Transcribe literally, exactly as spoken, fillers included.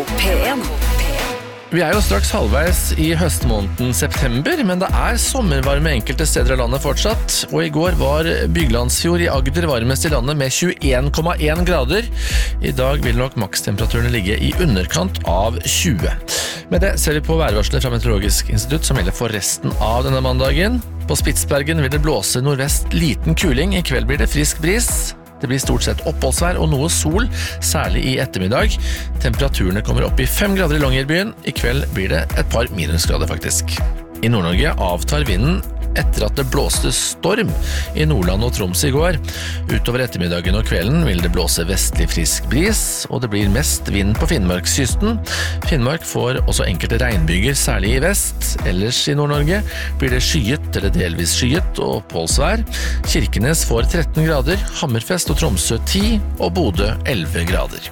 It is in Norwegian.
P en. Vi er jo straks halvveis i høstmåneden september, men det er sommervarme enkelte steder av landet fortsatt, og i går var Byglandsfjord i Agder varmest i landet med tjueen komma en grader. I dag vil nok makstemperaturene ligge i underkant av tjue. Med det ser vi på værvarselet fra Meteorologisk institutt som gjelder for resten av denne mandagen. På Spitsbergen vil det blåse nordvest liten kuling, i kveld blir det frisk bris. Det blir stort sett oppholdsvær og noe sol, særlig i ettermiddag. Temperaturene kommer opp i fem grader i Longyearbyen. I kveld blir det et par minusgrader faktisk. I Nord-Norge avtar vinden etter at det blåste storm i Nordland og Troms i går. Utover ettermiddagen og kvelden vil det blåse vestlig frisk bris, og det blir mest vind på Finnmarkskysten. Finnmark får også enkelte regnbyger, særlig i vest. Ellers i Nord-Norge blir det skyet eller delvis skyet og oppholdsvær. Kirkenes får tretten grader, Hammerfest og Tromsø ti og Bodø elleve grader.